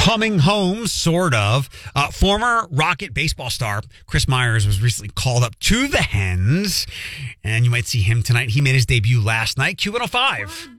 coming home, sort of. Former Rocket baseball star Chris Myers was recently called up to the Hens, and you might see him tonight. He made his debut last night. Q105.